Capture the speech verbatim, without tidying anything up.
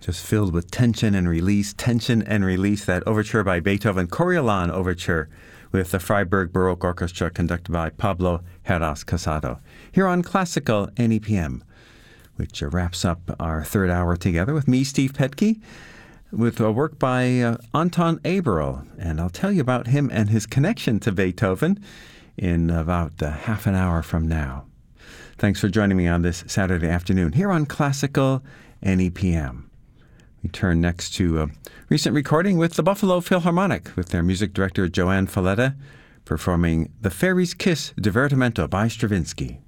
just filled with tension and release, tension and release, that overture by Beethoven, Coriolan Overture, with the Freiburg Baroque Orchestra conducted by Pablo Heras Casado, here on Classical N E P M, which uh, wraps up our third hour together with me, Steve Petke, with a work by uh, Anton Aberle. And I'll tell you about him and his connection to Beethoven in about uh, half an hour from now. Thanks for joining me on this Saturday afternoon here on Classical N E P M. We turn next to a recent recording with the Buffalo Philharmonic, with their music director Joanne Falletta performing The Fairy's Kiss Divertimento by Stravinsky.